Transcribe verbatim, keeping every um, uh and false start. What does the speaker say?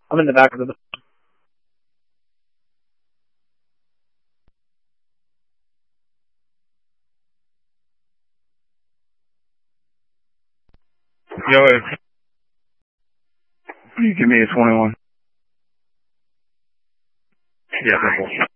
I'm in the back of the. Yo, you give me a twenty-one. Yeah,